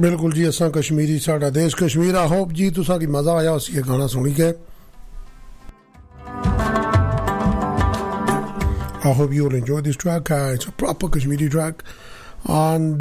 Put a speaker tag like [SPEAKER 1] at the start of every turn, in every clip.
[SPEAKER 1] बिल्कुल जी असा कश्मीरी साडा देश कश्मीर आई होप जी तुसा की मज़ा आया उस ये गाना सुनी के I hope you will enjoy this track. It's a proper Kashmiri track and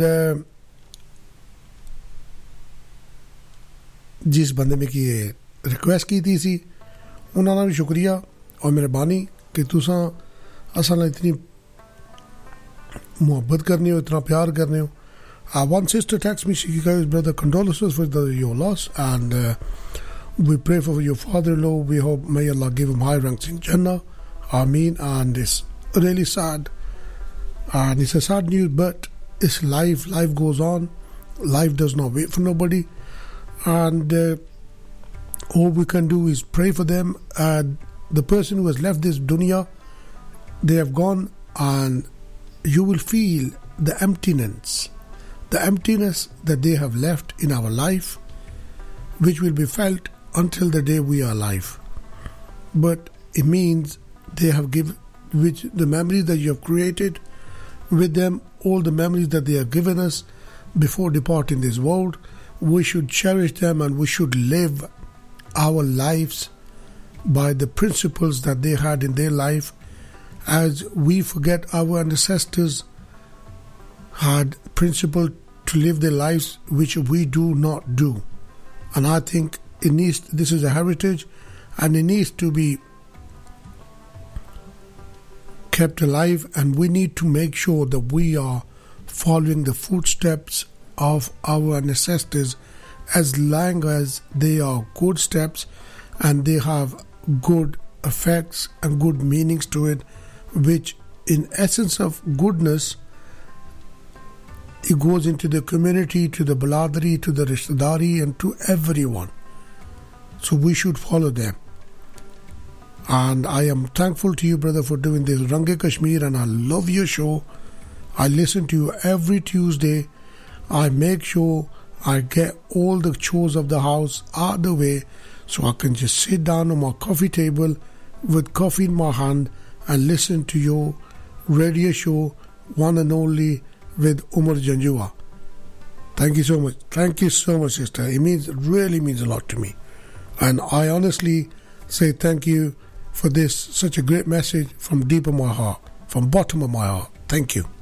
[SPEAKER 1] जिस बंदे ने की रिक्वेस्ट की थी सी उन्होंने भी शुक्रिया और मेहरबानी कि तुसा असल इतनी मोहब्बत करनी हो इतना प्यार करने हो. One sister texted me, she goes, brother, condolences for your loss and we pray for your father-in-law. We hope may Allah give him high ranks in Jannah. Ameen. And it's really sad and it's a sad news, but it's life goes on. Life does not wait for nobody and all we can do is pray for them. The person who has left this dunya, they have gone and you will feel the emptiness that they have left in our life, which will be felt until the day we are alive. But it means they have given, which the memories that you have created with them, all the memories that they have given us before departing this world, we should cherish them and we should live our lives by the principles that they had in their life, as we forget our ancestors had principle to live their lives which we do not do. And I think this is a heritage and it needs to be kept alive, and we need to make sure that we are following the footsteps of our ancestors as long as they are good steps and they have good effects and good meanings to it, which in essence of goodness it goes into the community, to the baladari, to the rishtadari and to everyone. So we should follow them. And I am thankful to you, brother, for doing this Range Kashmir, and I love your show. I listen to you every Tuesday. I make sure I get all the chores of the house out of the way so I can just sit down on my coffee table with coffee in my hand and listen to your radio show, one and only, with Umar Janjua. Thank you so much. Thank you so much, sister. It really means a lot to me. And I honestly say thank you for this, such a great message from deep of my heart, from bottom of my heart. Thank you.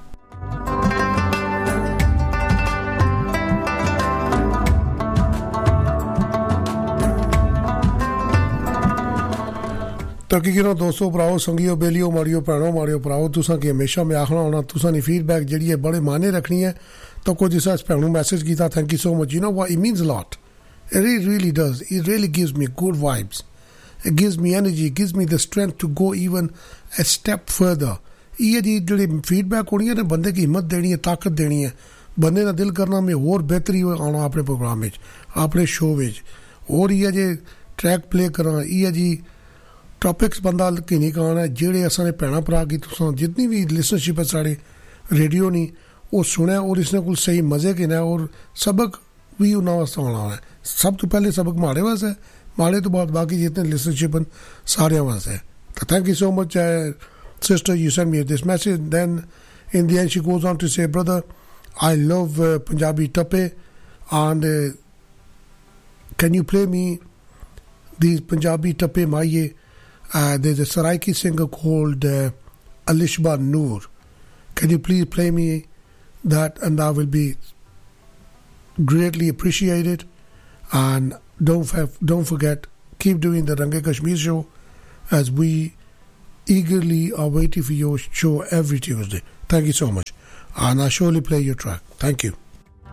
[SPEAKER 1] ताकि गिनो दोस्तों भराओ संगियो बेलियो Mario भैनों Mario भराओ तुसा की हमेशा मैं आखना होना तुसा नी फीडबैक जिहड़ी है बड़े मायने रखनी है तो कुछ जिस भैन नूं मैसेज कीता thank you so much. You know what, it means a lot. It really does. It really gives me good vibes. It gives me energy. It gives me the strength to go even a step further. ये जी जिहड़ी feedback होनी है ना बंदे की हिम्मत देनी है, ताकत देनी है, बंदे दा दिल करना मैं और बेहतरी आना अपने प्रोग्राम विच, अपने शो विच, और ये जे ट्रैक प्ले करा, ये जी टॉपिक्स बंदा की नहीं कहना जेड़े असां भैन भरा की तुसां जितनी भी लिसनरशिप है साढ़े रेडियो नी वो सुने और इसने कुछ सही मज़े के ना और सबक भी उन्होंने वास्ते आना है. सब तो पहले सबक माड़े वास्ते है, माड़े तो बाद बाकी जितने लिसनरशिप हैं सारे वास्ते है. तो thank you so much sister, you send me this message. Then in the end she goes on to say, brother, I love Punjabi tappe and can you play me these Punjabi tappe maiye? There's a Saraiki singer called Alishba Noor. Can you please play me that, and that will be greatly appreciated. And don't forget, keep doing the Range Kashmir show as we eagerly are waiting for your show every Tuesday. Thank you so much, and I'll surely play your track. Thank you.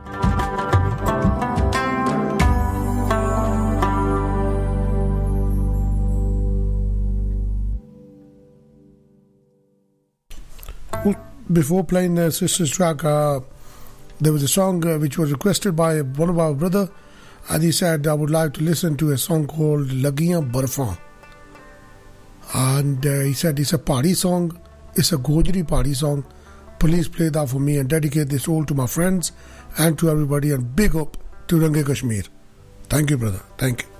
[SPEAKER 1] Before playing Sister's track, there was a song which was requested by one of our brother, and he said, I would like to listen to a song called Lagiyan Barfan. And he said it's a party song, it's a Gojri party song. Please play that for me and dedicate this all to my friends and to everybody, and big up to Range Kashmir. Thank you, brother. Thank you.